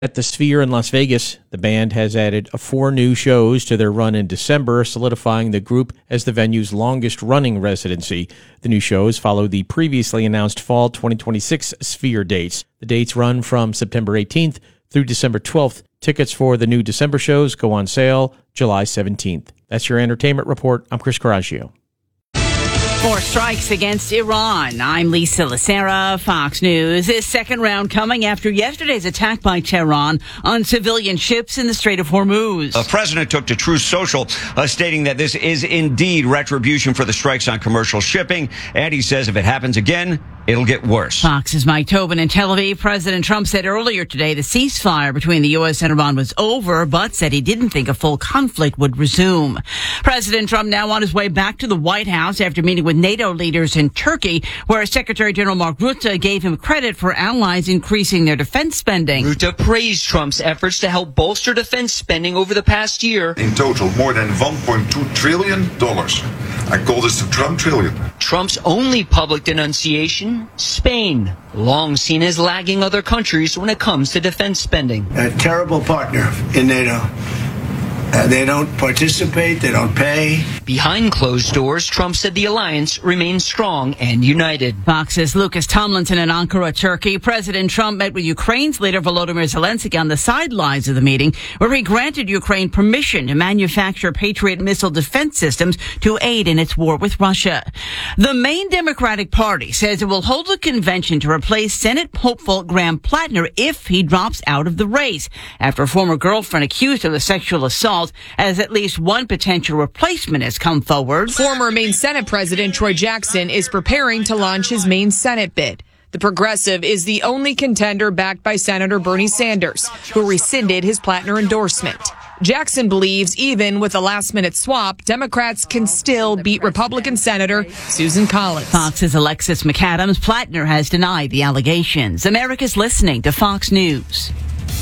At the Sphere in Las Vegas, the band has added 4 new shows to their run in December, solidifying the group as the venue's longest-running residency. The new shows follow the previously announced fall 2026 Sphere dates. The dates run from September 18th through December 12th. Tickets for the new December shows go on sale July 17th. That's your entertainment report. I'm Chris Coraggio. More strikes against Iran. I'm Lisa Lacera, Fox News. This second round coming after yesterday's attack by Tehran on civilian ships in the Strait of Hormuz. The president took to Truth Social, stating that this is indeed retribution for the strikes on commercial shipping. And he says if it happens again, it'll get worse. Fox's Mike Tobin in Tel Aviv. President Trump said earlier today the ceasefire between the U.S. and Iran was over, but said he didn't think a full conflict would resume. President Trump now on his way back to the White House after meeting with NATO leaders in Turkey, where Secretary General Mark Rutte gave him credit for allies increasing their defense spending. Rutte praised Trump's efforts to help bolster defense spending over the past year. In total, more than $1.2 trillion. I call this the Trump trillion. Trump's only public denunciation, Spain, long seen as lagging other countries when it comes to defense spending. A terrible partner in NATO. They don't participate, they don't pay. Behind closed doors, Trump said the alliance remains strong and united. Fox's Lucas Tomlinson in Ankara, Turkey. President Trump met with Ukraine's leader Volodymyr Zelensky on the sidelines of the meeting, where he granted Ukraine permission to manufacture Patriot missile defense systems to aid in its war with Russia. The main Democratic Party says it will hold a convention to replace Senate hopeful Graham Plattner if he drops out of the race, after a former girlfriend accused of a sexual assault, as at least one potential replacement has come forward. Former Maine Senate President Troy Jackson is preparing to launch his Maine Senate bid. The progressive is the only contender backed by Senator Bernie Sanders, who rescinded his Plattner endorsement. Jackson believes even with a last-minute swap, Democrats can still beat Republican Senator Susan Collins. Fox's Alexis McAdams. Plattner has denied the allegations. America's listening to Fox News.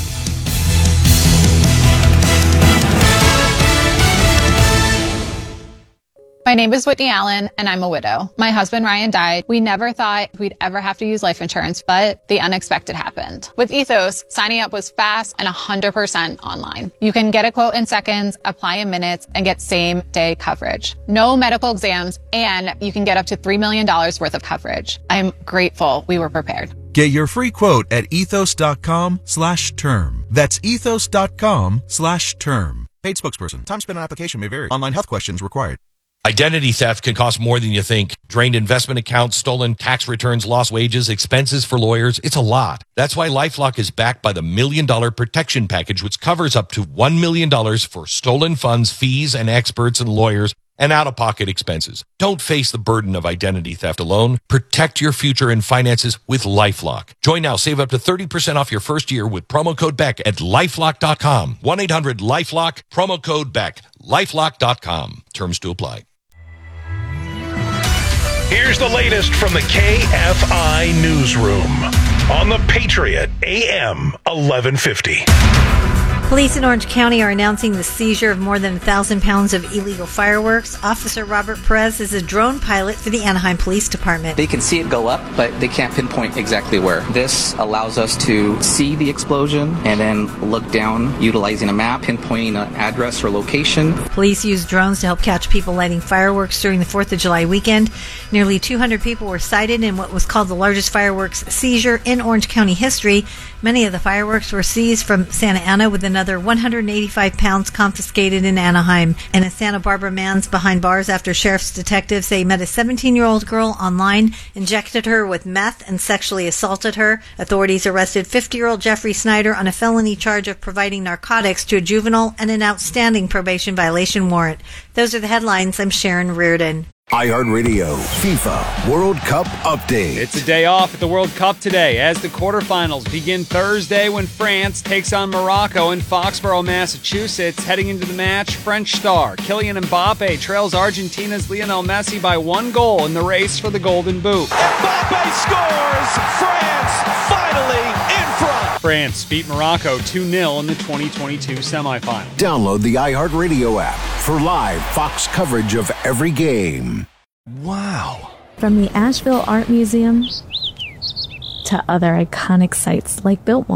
My name is Whitney Allen, and I'm a widow. My husband, Ryan, died. We never thought we'd ever have to use life insurance, but the unexpected happened. With Ethos, signing up was fast and 100% online. You can get a quote in seconds, apply in minutes, and get same-day coverage. No medical exams, and you can get up to $3 million worth of coverage. I'm grateful we were prepared. Get your free quote at ethos.com/term. That's ethos.com/term. Paid spokesperson. Time spent on application may vary. Online health questions required. Identity theft can cost more than you think. Drained investment accounts, stolen tax returns, lost wages, expenses for lawyers. It's a lot. That's why LifeLock is backed by the $1 Million Protection Package, which covers up to $1 million for stolen funds, fees, and experts and lawyers, and out-of-pocket expenses. Don't face the burden of identity theft alone. Protect your future and finances with LifeLock. Join now. Save up to 30% off your first year with promo code BECK at LifeLock.com. 1-800-LifeLock, promo code BECK. LifeLock.com. Terms to apply. Here's the latest from the KFI Newsroom on the Patriot AM 1150. Police in Orange County are announcing the seizure of more than 1,000 pounds of illegal fireworks. Officer Robert Perez is a drone pilot for the Anaheim Police Department. They can see it go up, but they can't pinpoint exactly where. This allows us to see the explosion and then look down utilizing a map, pinpointing an address or location. Police use drones to help catch people lighting fireworks during the 4th of July weekend. Nearly 200 people were cited in what was called the largest fireworks seizure in Orange County history. Many of the fireworks were seized from Santa Ana, with another 185 pounds confiscated in Anaheim. And a Santa Barbara man's behind bars after sheriff's detectives say he met a 17-year-old girl online, injected her with meth, and sexually assaulted her. Authorities arrested 50-year-old Jeffrey Snyder on a felony charge of providing narcotics to a juvenile and an outstanding probation violation warrant. Those are the headlines. I'm Sharon Reardon. iHeartRadio FIFA World Cup update. It's a day off at the World Cup today as the quarterfinals begin Thursday when France takes on Morocco in Foxborough, Massachusetts. Heading into the match, French star Kylian Mbappe trails Argentina's Lionel Messi by 1 goal in the race for the Golden Boot. Mbappe scores! France finally in front! France beat Morocco 2-0 in the 2022 semifinal. Download the iHeartRadio app for live Fox coverage of every game. Wow. From the Asheville Art Museum to other iconic sites like Biltmore,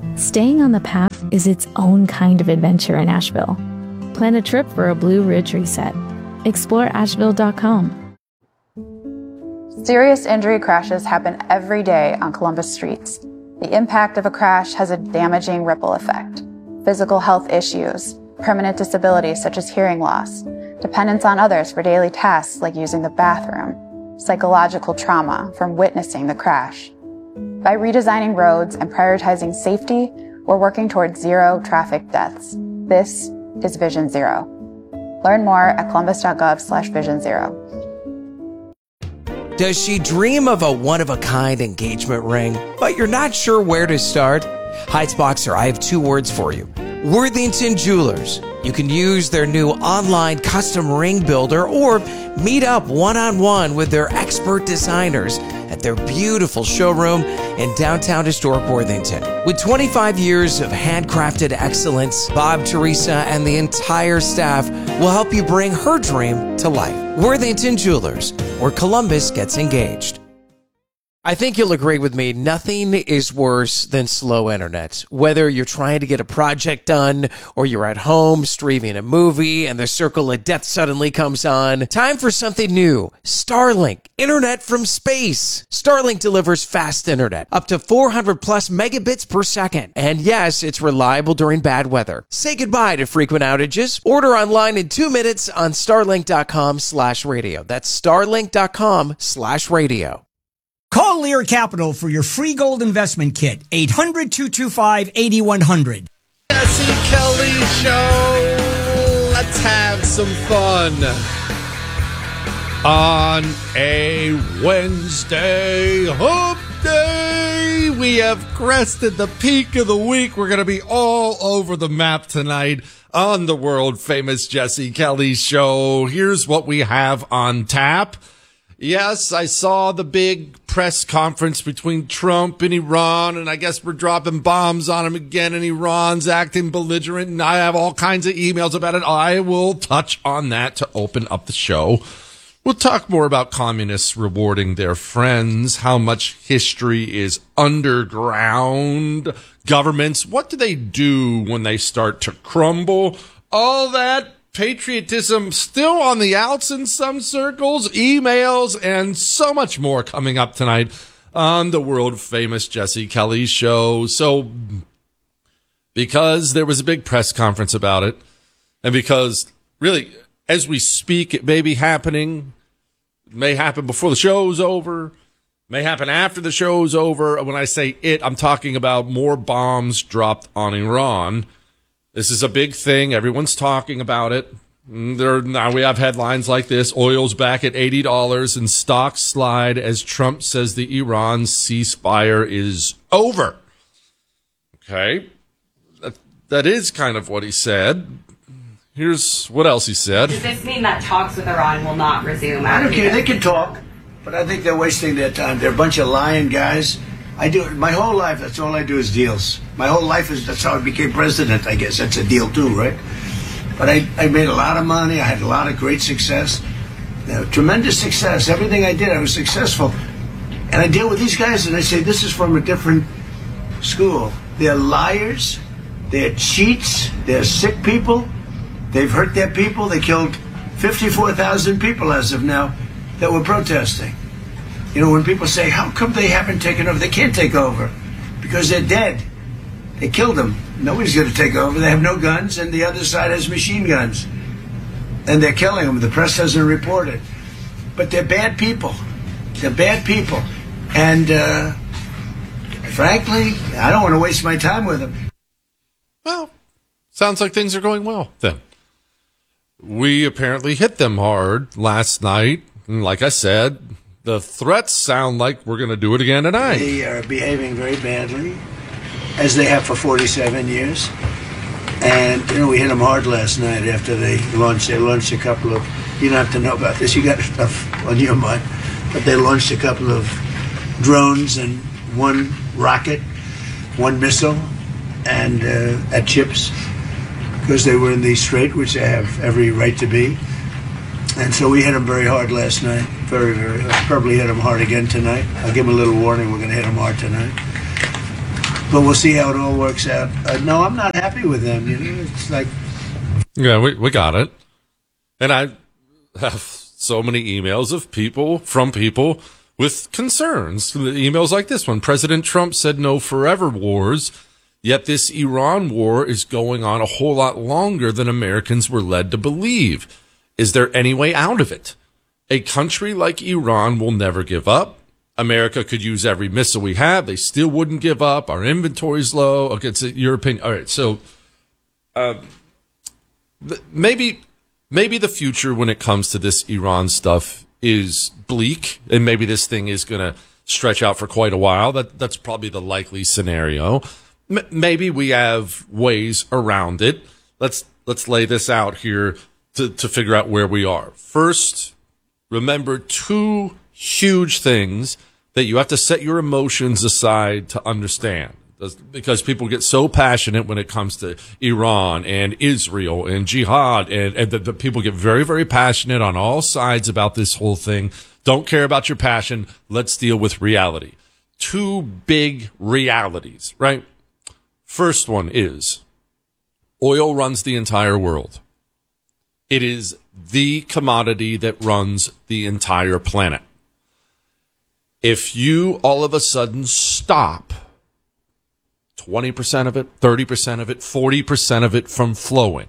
Staying on the path is its own kind of adventure in Asheville. Plan a trip for a Blue Ridge reset. Explore Asheville.com. Serious injury crashes happen every day on Columbus streets. The impact of a crash has a damaging ripple effect. Physical health issues, permanent disabilities such as hearing loss, dependence on others for daily tasks like using the bathroom, psychological trauma from witnessing the crash. By redesigning roads and prioritizing safety, we're working towards zero traffic deaths. This is Vision Zero. Learn more at columbus.gov/Vision Zero. Does she dream of a one-of-a-kind engagement ring, but you're not sure where to start? Heights Boxer, I have 2 words for you. Worthington Jewelers. You can use their new online custom ring builder or meet up one-on-one with their expert designers at their beautiful showroom in downtown historic Worthington. With 25 years of handcrafted excellence, Bob, Teresa, and the entire staff will help you bring her dream to life. Worthington Jewelers, where Columbus gets engaged. I think you'll agree with me, nothing is worse than slow internet. Whether you're trying to get a project done or you're at home streaming a movie and the circle of death suddenly comes on, time for something new. Starlink, internet from space. Starlink delivers fast internet, up to 400 plus megabits per second. And yes, it's reliable during bad weather. Say goodbye to frequent outages. Order online in 2 minutes on starlink.com/radio. That's starlink.com/radio. Call Lear Capital for your free gold investment kit. 800-225-8100. Jesse Kelly Show. Let's have some fun. On a Wednesday hump day, we have crested the peak of the week. We're going to be all over the map tonight on the world famous Jesse Kelly Show. Here's what we have on tap. Yes, I saw the big press conference between Trump and Iran, and I guess we're dropping bombs on him again, and Iran's acting belligerent, and I have all kinds of emails about it. I will touch on that to open up the show. We'll talk more about communists rewarding their friends, how much history is underground, governments, what do they do when they start to crumble, all that. Patriotism still on the outs in some circles, emails, and so much more coming up tonight on the world famous Jesse Kelly Show. So, because there was a big press conference about it, and because really, as we speak, it may be happening, it may happen before the show's over, may happen after the show's over. When I say it, I'm talking about more bombs dropped on Iran. This is a big thing. Everyone's talking about it. Now we have headlines like this. Oil's back at $80 and stocks slide as Trump says the Iran ceasefire is over. Okay. That is kind of what he said. Here's what else he said. Does this mean that talks with Iran will not resume? I don't care. They can talk, but I think they're wasting their time. They're a bunch of lying guys. I do it my whole life. That's all I do is deals. My whole life that's how I became president. I guess that's a deal too, right? But I made a lot of money. I had a lot of great success, tremendous success. Everything I did, I was successful. And I deal with these guys, and I say this is from a different school. They're liars. They're cheats. They're sick people. They've hurt their people. They killed 54,000 people as of now that were protesting. You know, when people say, how come they haven't taken over? They can't take over because they're dead. They killed them. Nobody's going to take over. They have no guns, and the other side has machine guns. And they're killing them. The press doesn't report it. But they're bad people. They're bad people. And frankly, I don't want to waste my time with them. Well, sounds like things are going well then. We apparently hit them hard last night. And like I said, the threats sound like we're going to do it again tonight. They are behaving very badly, as they have for 47 years. And, you know, we hit them hard last night after they launched a couple of, you don't have to know about this, you got stuff on your mind, but they launched a couple of drones and one rocket, one missile, and at ships, because they were in the strait, which they have every right to be. And so we hit them very hard last night, very, very hard. Probably hit them hard again tonight. I'll give them a little warning, we're going to hit them hard tonight. but we'll see how it all works out. No, I'm not happy with them. It's like, yeah, we got it. And I have so many emails of people with concerns. Emails like this one. President Trump said no forever wars, yet this Iran war is going on a whole lot longer than Americans were led to believe. Is there any way out of it? A country like Iran will never give up. America could use every missile we have. They still wouldn't give up. Our inventory's low. Okay, it's your opinion. All right, so maybe the future when it comes to this Iran stuff is bleak, and maybe this thing is going to stretch out for quite a while. That's probably the likely scenario. Maybe we have ways around it. Let's lay this out here to figure out where we are. First, remember two huge things that you have to set your emotions aside to understand, because people get so passionate when it comes to Iran and Israel and jihad, and the people get very, very passionate on all sides about this whole thing. Don't care about your passion. Let's deal with reality. Two big realities, right? First one is oil runs the entire world. It is the commodity that runs the entire planet. If you all of a sudden stop 20% of it, 30% of it, 40% of it from flowing,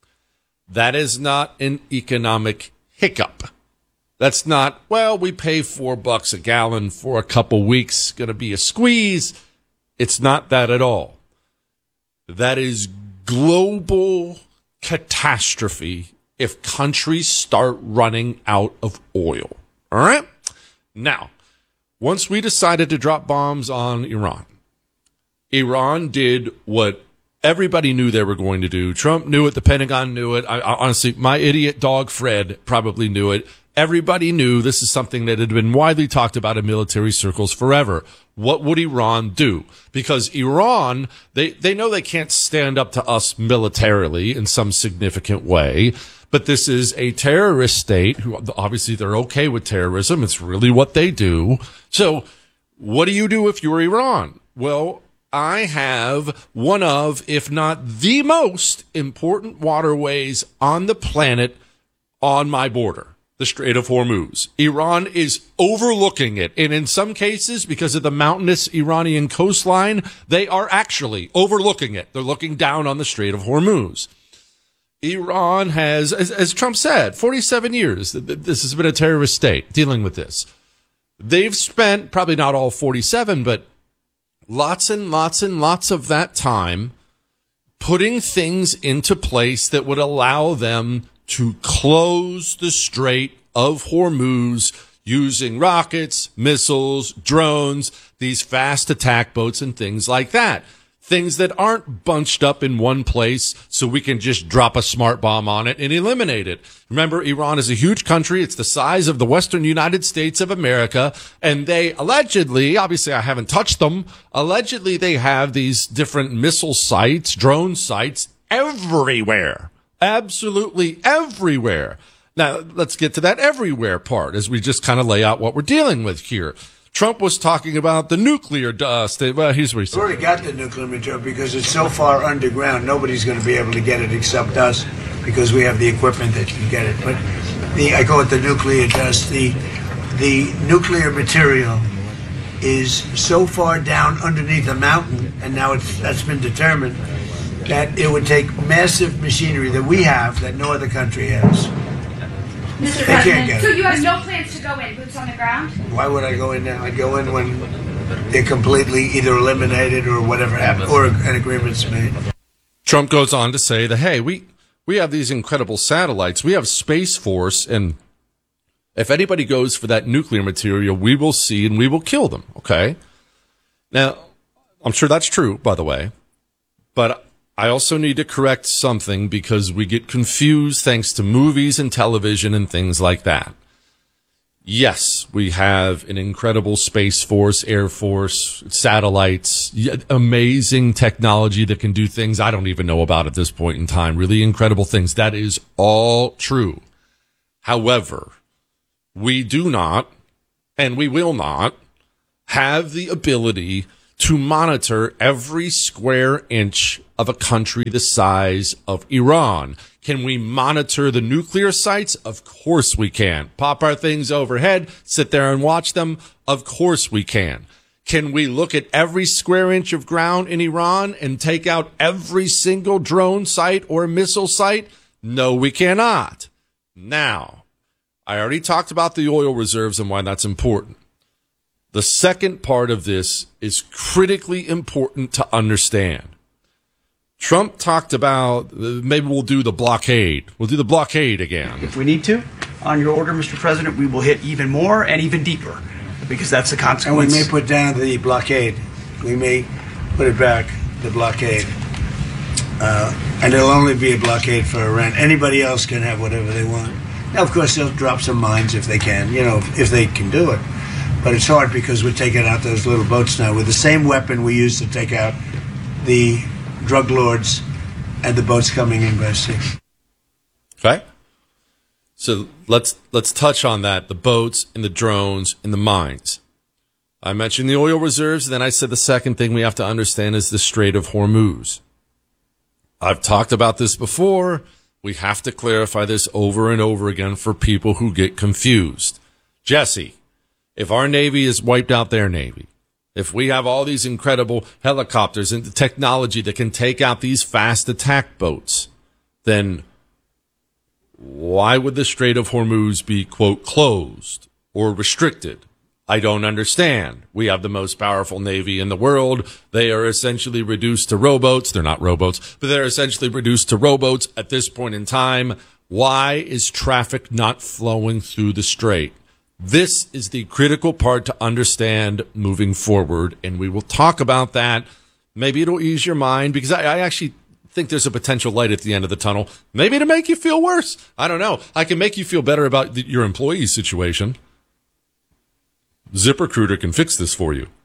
that is not an economic hiccup. That's not, well, we pay $4 a gallon for a couple weeks, going to be a squeeze. It's not that at all. That is global catastrophe if countries start running out of oil. All right? Now, once we decided to drop bombs on Iran, Iran did what everybody knew they were going to do. Trump knew it. The Pentagon knew it. I honestly, my idiot dog Fred probably knew it. Everybody knew this is something that had been widely talked about in military circles forever. What would Iran do? Because Iran, they know they can't stand up to us militarily in some significant way, but this is a terrorist state who obviously they're okay with terrorism. It's really what they do. So what do you do if you're Iran? Well, I have one of, if not the most important waterways on the planet on my border, the Strait of Hormuz. Iran is overlooking it. And in some cases, because of the mountainous Iranian coastline, they are actually overlooking it. They're looking down on the Strait of Hormuz. Iran has, as Trump said, 47 years. This has been a terrorist state dealing with this. They've spent probably not all 47, but lots and lots and lots of that time putting things into place that would allow them to close the Strait of Hormuz using rockets, missiles, drones, these fast attack boats and things like that. Things that aren't bunched up in one place so we can just drop a smart bomb on it and eliminate it. Remember, Iran is a huge country. It's the size of the western United States of America. And they allegedly, obviously I haven't touched them, allegedly they have these different missile sites, drone sites everywhere. Absolutely everywhere. Now, let's get to that everywhere part as we just kind of lay out what we're dealing with here. Trump was talking about the nuclear dust. Well, here's what he said. We've already got the nuclear material because it's so far underground, nobody's going to be able to get it except us because we have the equipment that can get it. But I call it the nuclear dust. The nuclear material is so far down underneath the mountain, and now that's been determined, that it would take massive machinery that we have that no other country has. Mr. President, so you have no plans to go in, boots on the ground? Why would I go in now? I'd go in when they're completely either eliminated or whatever happened, or an agreement's made. Trump goes on to say that, hey, we have these incredible satellites. We have Space Force, and if anybody goes for that nuclear material, we will see and we will kill them, okay? Now, I'm sure that's true, by the way, but I also need to correct something because we get confused thanks to movies and television and things like that. Yes, we have an incredible Space Force, Air Force, satellites, amazing technology that can do things I don't even know about at this point in time. Really incredible things. That is all true. However, we do not, and we will not, have the ability to monitor every square inch of a country the size of Iran. Can we monitor the nuclear sites? Of course we can. Pop our things overhead, sit there and watch them? Of course we can. Can we look at every square inch of ground in Iran and take out every single drone site or missile site? No, we cannot. Now, I already talked about the oil reserves and why that's important. The second part of this is critically important to understand. Trump talked about maybe we'll do the blockade. We'll do the blockade again. If we need to, on your order, Mr. President, we will hit even more and even deeper, because that's the consequence. And we may put down the blockade. We may put it back, the blockade. And it'll only be a blockade for Iran. Anybody else can have whatever they want. Now, of course, they'll drop some mines if they can, if they can do it. But it's hard because we're taking out those little boats now with the same weapon we used to take out the drug lords and the boats coming in by sea. Okay. So let's touch on that, the boats and the drones and the mines. I mentioned the oil reserves, then I said the second thing we have to understand is the Strait of Hormuz. I've talked about this before. We have to clarify this over and over again for people who get confused. Jesse, if our Navy has wiped out their Navy, if we have all these incredible helicopters and the technology that can take out these fast attack boats, then why would the Strait of Hormuz be, quote, closed or restricted? I don't understand. We have the most powerful Navy in the world. They are essentially reduced to rowboats. They're not rowboats, but they're essentially reduced to rowboats at this point in time. Why is traffic not flowing through the strait? This is the critical part to understand moving forward, and we will talk about that. Maybe it'll ease your mind, because I actually think there's a potential light at the end of the tunnel. Maybe to make you feel worse. I don't know. I can make you feel better about your employee situation. ZipRecruiter can fix this for you.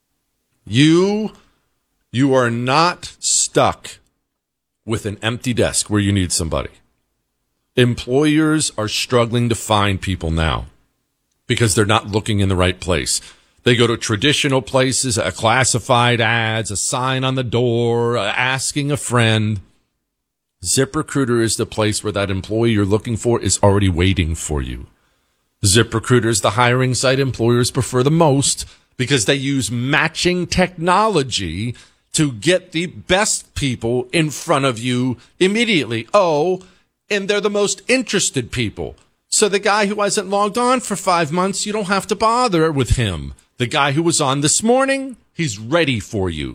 You are not stuck with an empty desk where you need somebody. Employers are struggling to find people now because they're not looking in the right place. They go to traditional places, classified ads, a sign on the door, asking a friend. ZipRecruiter is the place where that employee you're looking for is already waiting for you. ZipRecruiter is the hiring site employers prefer the most because they use matching technology to get the best people in front of you immediately. Oh, and they're the most interested people. So the guy who hasn't logged on for 5 months, you don't have to bother with him. The guy who was on this morning, he's ready for you.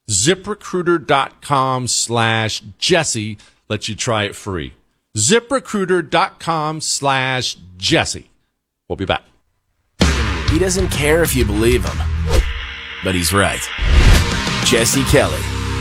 ZipRecruiter.com/Jesse lets you try it free. ZipRecruiter.com/Jesse. We'll be back. He doesn't care if you believe him, but he's right. Jesse Kelly.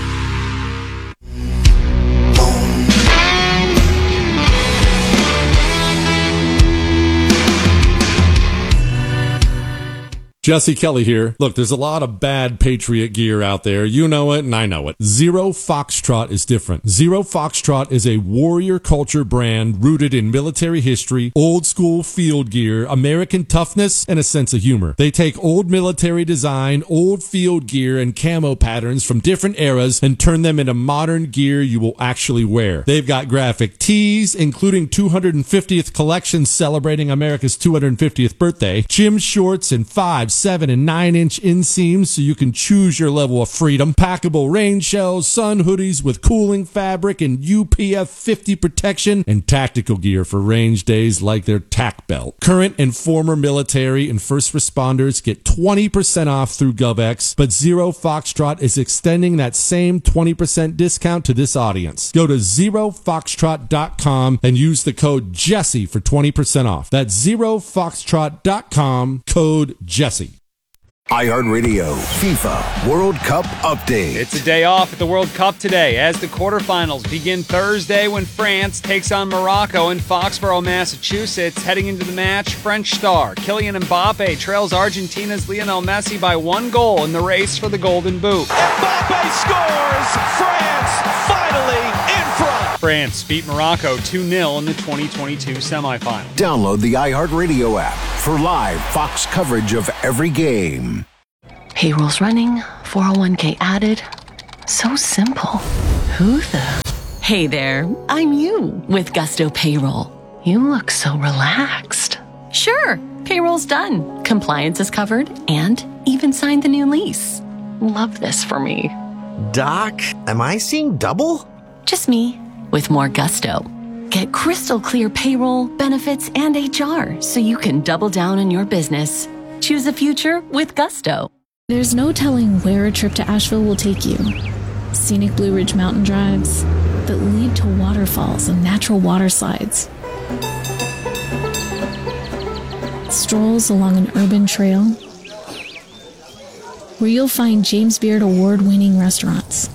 Jesse Kelly here. Look, there's a lot of bad Patriot gear out there. You know it, and I know it. Zero Foxtrot is different. Zero Foxtrot is a warrior culture brand rooted in military history, old school field gear, American toughness, and a sense of humor. They take old military design, old field gear, and camo patterns from different eras and turn them into modern gear you will actually wear. They've got graphic tees, including 250th collections celebrating America's 250th birthday, gym shorts, and 5, 7, and 9-inch inseams so you can choose your level of freedom, packable rain shells, sun hoodies with cooling fabric and UPF 50 protection, and tactical gear for range days like their TAC belt. Current and former military and first responders get 20% off through GovX, but Zero Foxtrot is extending that same 20% discount to this audience. Go to ZeroFoxtrot.com and use the code Jesse for 20% off. That's ZeroFoxtrot.com, code Jesse. iHeartRadio FIFA World Cup update. It's a day off at the World Cup today as the quarterfinals begin Thursday when France takes on Morocco in Foxborough, Massachusetts. Heading into the match, French star Kylian Mbappe trails Argentina's Lionel Messi by 1 goal in the race for the Golden Boot. Mbappe scores! France finally in front! France beat Morocco 2-0 in the 2022 semifinal. Download the iHeartRadio app for live Fox coverage of every game. Payroll's running, 401k added. So simple. Who the? Hey there, I'm you with Gusto Payroll. You look so relaxed. Sure, payroll's done. Compliance is covered and even signed the new lease. Love this for me. Doc, am I seeing double? Just me with more gusto. Get crystal clear payroll, benefits, and HR so you can double down on your business. Choose a future with Gusto. There's no telling where a trip to Asheville will take you. Scenic Blue Ridge mountain drives that lead to waterfalls and natural water slides. Strolls along an urban trail where you'll find James Beard award-winning restaurants.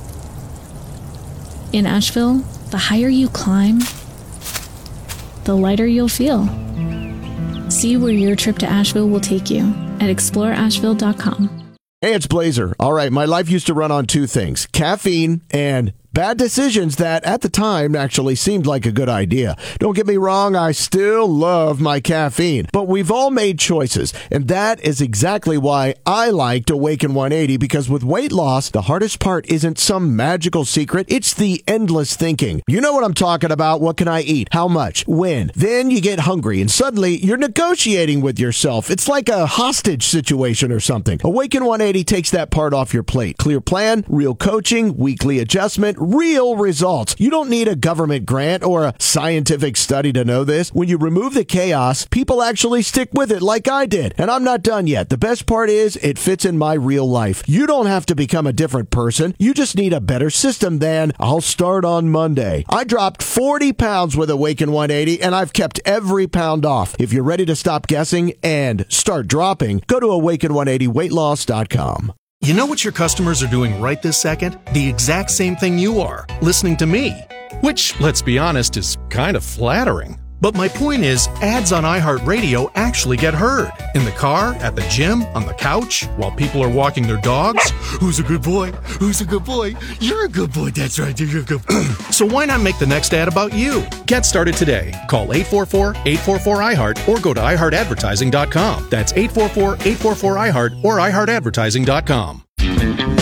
In Asheville, the higher you climb, the lighter you'll feel. See where your trip to Asheville will take you at exploreasheville.com. Hey, it's Blazer. All right, my life used to run on two things: caffeine and bad decisions that at the time actually seemed like a good idea. Don't get me wrong, I still love my caffeine, but we've all made choices, and that is exactly why I liked Awaken 180, because with weight loss, the hardest part isn't some magical secret, it's the endless thinking. You know what I'm talking about. What can I eat? How much? When? Then you get hungry, and suddenly you're negotiating with yourself. It's like a hostage situation or something. Awaken 180 takes that part off your plate. Clear plan, real coaching, weekly adjustment, real results. You don't need a government grant or a scientific study to know this. When you remove the chaos, people actually stick with it like I did. And I'm not done yet. The best part is it fits in my real life. You don't have to become a different person. You just need a better system than I'll start on Monday. I dropped 40 pounds with Awaken 180 and I've kept every pound off. If you're ready to stop guessing and start dropping, go to awaken180weightloss.com. You know what your customers are doing right this second? The exact same thing you are, listening to me. Which, let's be honest, is kind of flattering. But my point is, ads on iHeartRadio actually get heard. In the car, at the gym, on the couch, while people are walking their dogs. Who's a good boy? Who's a good boy? You're a good boy, that's right, you're a good boy. So why not make the next ad about you? Get started today. Call 844-844-iHeart or go to iHeartAdvertising.com. That's 844-844-iHeart or iHeartAdvertising.com.